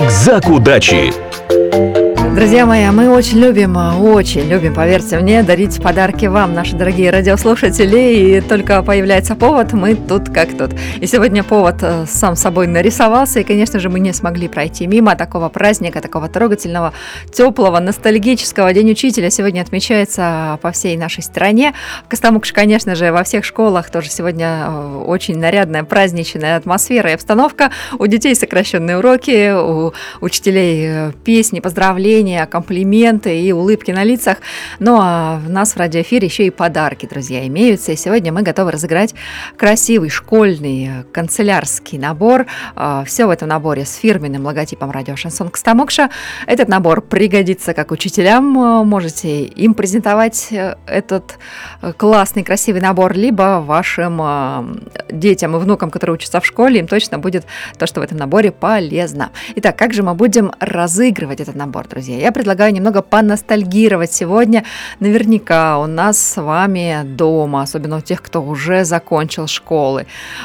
Рюкзак удачи! Друзья мои, мы очень любим, поверьте мне, дарить подарки вам, наши дорогие радиослушатели. И только появляется повод, мы тут как тут. И сегодня повод сам собой нарисовался. И, конечно же, мы не смогли пройти мимо такого праздника, такого трогательного, теплого, ностальгического. День учителя сегодня отмечается по всей нашей стране. В Костомукше, конечно же, во всех школах тоже сегодня очень нарядная, праздничная атмосфера и обстановка. У детей сокращенные уроки, у учителей песни, поздравления, комплименты и улыбки на лицах. Ну а у нас в радиоэфире еще и подарки, друзья, имеются. И сегодня мы готовы разыграть красивый школьный канцелярский набор. Все в этом наборе с фирменным логотипом радио «Шансон Костомукша». Этот набор пригодится как учителям. Можете им презентовать этот классный, красивый набор, либо вашим детям и внукам, которые учатся в школе, им точно будет то, что в этом наборе полезно. Итак, как же мы будем разыгрывать этот набор, друзья? Я предлагаю немного поностальгировать сегодня. Наверняка у нас с вами дома, особенно у тех, кто уже закончил школы.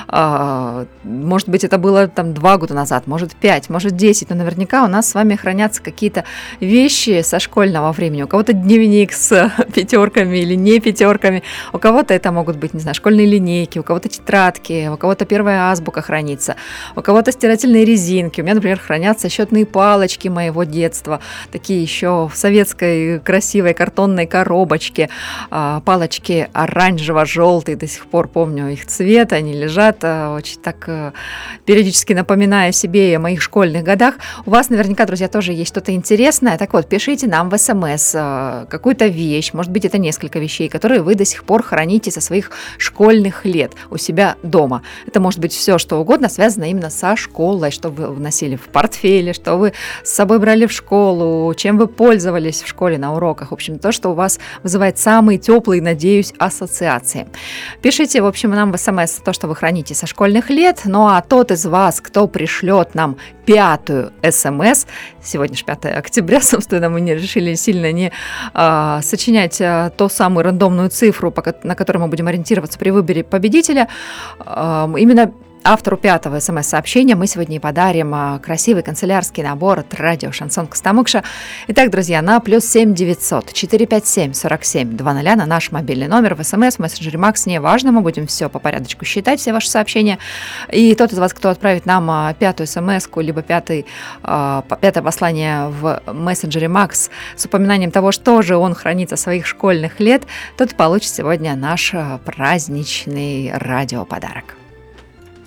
Может быть, это было 2 года назад, может 5, может 10, но наверняка у нас с вами хранятся какие-то вещи со школьного времени. У кого-то дневник с 5 или не 5. У кого-то это могут быть, не знаю, школьные линейки, у кого-то тетрадки, у кого-то первая азбука хранится, у кого-то стирательные резинки. У меня, например, хранятся счетные палочки моего детства, такие еще в советской красивой картонной коробочке, палочки оранжево-желтые, до сих пор помню их цвет, они лежат, очень так периодически напоминая себе о моих школьных годах. У вас наверняка, друзья, тоже есть что-то интересное, так вот, пишите нам в СМС какую-то вещь, может быть, это несколько вещей, которые вы до сих пор храните со своих школьных лет у себя дома. Это может быть все, что угодно, связано именно со школой, что вы вносили в портфеле, что вы с собой брали в школу, чем вы пользовались в школе на уроках. В общем, то, что у вас вызывает самые теплые, надеюсь, ассоциации. Пишите, в общем, нам в СМС то, что вы храните со школьных лет. Ну а тот из вас, кто пришлет нам 5-ю СМС, сегодня же 5 октября, собственно, мы не решили сильно не сочинять ту самую рандомную цифру, на которой мы будем ориентироваться при выборе победителя. Именно автору 5-го СМС-сообщения мы сегодня и подарим красивый канцелярский набор от радио «Шансон Костомукша». Итак, друзья, на +7 900 457 47 00 на наш мобильный номер в СМС, в мессенджере Макс, не важно, мы будем все по порядочку считать, все ваши сообщения. И тот из вас, кто отправит нам 5-ю СМС-ку, либо 5-е послание в мессенджере Макс с упоминанием того, что же он хранит со своих школьных лет, тот получит сегодня наш праздничный радиоподарок.